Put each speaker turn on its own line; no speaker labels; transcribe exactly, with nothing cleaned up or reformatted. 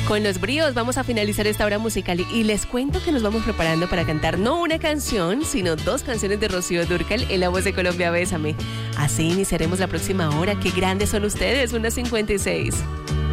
Con los bríos vamos a finalizar esta hora musical y les cuento que nos vamos preparando para cantar no una canción, sino dos canciones de Rocío Dúrcal en la voz de Colombia Bésame. Así iniciaremos la próxima hora. ¡Qué grandes son ustedes! Una cincuenta y seis.